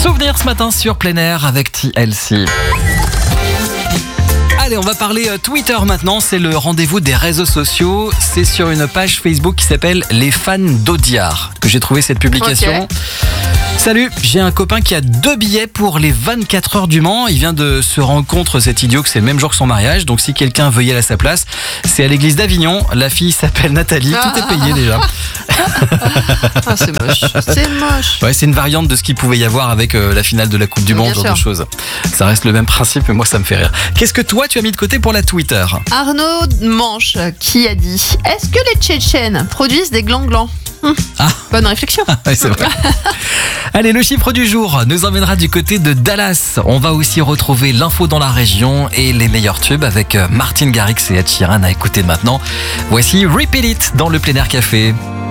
Souvenir ce matin sur plein air avec TLC. Allez, on va parler Twitter maintenant. C'est le rendez-vous des réseaux sociaux. C'est sur une page Facebook qui s'appelle Les Fans d'Audiard que j'ai trouvé cette publication. Ok. Salut, j'ai un copain qui a 2 billets pour les 24 heures du Mans. Il vient de se rendre compte, cet idiot, que c'est le même jour que son mariage. Donc si quelqu'un veut y aller à sa place, c'est à l'église d'Avignon. La fille s'appelle Nathalie. Tout est payé déjà. Ah, c'est moche. C'est moche. Ouais, c'est une variante de ce qu'il pouvait y avoir avec la finale de la Coupe du Monde, Bien genre sûr. de choses. Ça reste le même principe, mais moi ça me fait rire. Qu'est-ce que toi tu as mis de côté pour la Twitter ? Arnaud Manche qui a dit: est-ce que les Tchétchènes produisent des glands-glands? Ah. Bonne réflexion. Ouais, c'est vrai. Allez, le chiffre du jour nous emmènera du côté de Dallas. On va aussi retrouver l'info dans la région et les meilleurs tubes avec Martin Garrix et Ed Sheeran à écouter maintenant. Voici Repeat It dans le Plein Air Café.